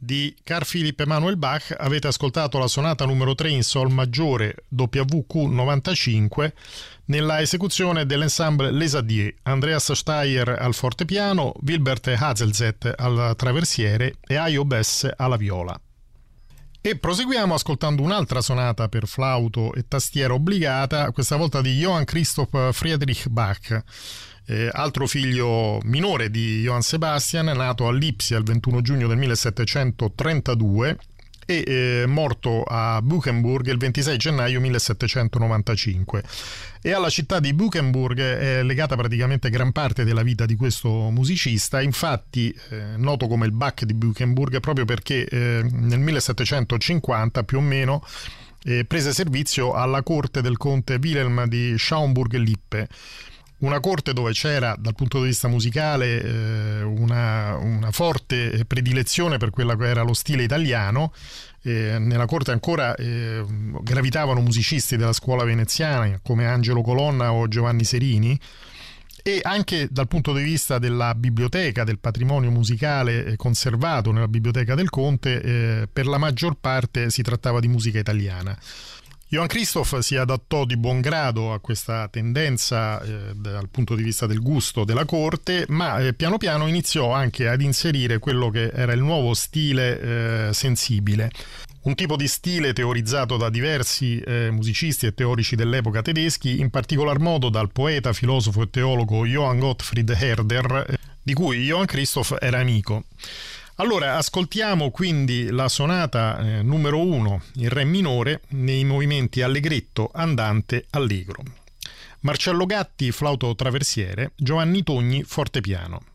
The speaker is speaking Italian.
di Carl Philipp Emanuel Bach avete ascoltato la sonata numero 3 in sol maggiore WQ 95 nella esecuzione dell'ensemble Les Adieux, Andreas Steyr al fortepiano, Wilbert Hazelzet al traversiere e Ayo Bess alla viola. E proseguiamo ascoltando un'altra sonata per flauto e tastiera obbligata, questa volta di Johann Christoph Friedrich Bach, altro figlio minore di Johann Sebastian, nato a Lipsia il 21 giugno del 1732 e morto a Buchenburg il 26 gennaio 1795. E alla città di Buchenburg è legata praticamente gran parte della vita di questo musicista, infatti noto come il Bach di Buchenburg proprio perché nel 1750 più o meno prese servizio alla corte del conte Wilhelm di Schaumburg-Lippe, una corte dove c'era dal punto di vista musicale una forte predilezione per quella che era lo stile italiano. Nella corte ancora gravitavano musicisti della scuola veneziana come Angelo Colonna o Giovanni Serini, e anche dal punto di vista della biblioteca, del patrimonio musicale conservato nella biblioteca del conte, per la maggior parte si trattava di musica italiana. Johann Christoph si adattò di buon grado a questa tendenza dal punto di vista del gusto della corte, ma piano piano iniziò anche ad inserire quello che era il nuovo stile sensibile, un tipo di stile teorizzato da diversi musicisti e teorici dell'epoca tedeschi, in particolar modo dal poeta, filosofo e teologo Johann Gottfried Herder, di cui Johann Christoph era amico. Allora, ascoltiamo quindi la sonata numero 1 in re minore nei movimenti allegretto, andante, allegro. Marcello Gatti, flauto traversiere, Giovanni Togni, fortepiano.